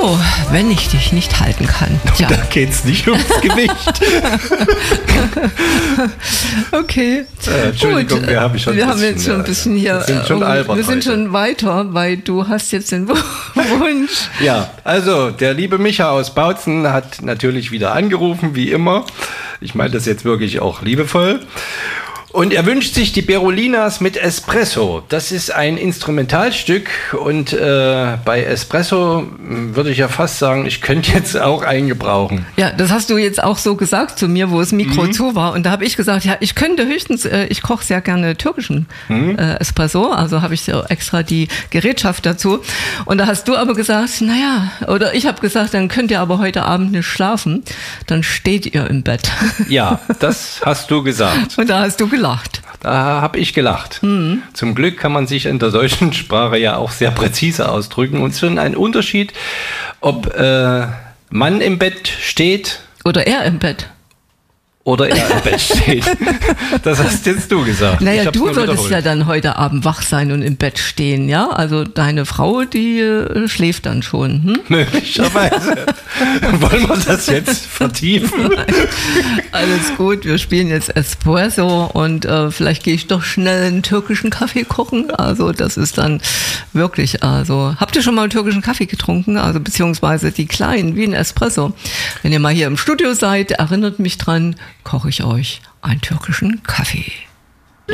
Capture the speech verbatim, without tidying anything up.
So, wenn ich dich nicht halten kann. Ja. Da geht es nicht ums Gewicht. Okay. Äh, Entschuldigung, Gut. wir haben schon Wir ein haben bisschen, jetzt schon ein bisschen hier. Wir sind schon, um, albern wir sind heute. schon weiter, weil du hast jetzt den Wunsch. Ja, also der liebe Micha aus Bautzen hat natürlich wieder angerufen, wie immer. Ich meine das jetzt wirklich auch liebevoll. Und er wünscht sich die Berolinas mit Espresso. Das ist ein Instrumentalstück und äh, bei Espresso würde ich ja fast sagen, ich könnte jetzt auch einen gebrauchen. Ja, das hast du jetzt auch so gesagt zu mir, wo das Mikro mhm. zu war. Und da habe ich gesagt, ja, ich könnte höchstens, äh, ich koche sehr gerne türkischen mhm. äh, Espresso. Also habe ich so extra die Gerätschaft dazu. Und da hast du aber gesagt, naja, oder ich habe gesagt, dann könnt ihr aber heute Abend nicht schlafen. Dann steht ihr im Bett. Ja, das hast du gesagt. Und da hast du gelacht. Da habe ich gelacht. Mhm. Zum Glück kann man sich in der deutschen Sprache ja auch sehr präzise ausdrücken. Und es ist schon ein Unterschied, ob äh, Mann im Bett steht. Oder er im Bett. Oder er im Bett steht. Das hast jetzt du gesagt. Naja, du würdest ja dann heute Abend wach sein und im Bett stehen, ja? Also deine Frau, die äh, schläft dann schon. Hm? Möglicherweise. Wollen wir das jetzt vertiefen? Nein. Alles gut, wir spielen jetzt Espresso und äh, vielleicht gehe ich doch schnell einen türkischen Kaffee kochen. Also das ist dann wirklich, also habt ihr schon mal einen türkischen Kaffee getrunken? Also beziehungsweise die kleinen, wie ein Espresso. Wenn ihr mal hier im Studio seid, erinnert mich dran, koche ich euch einen türkischen Kaffee.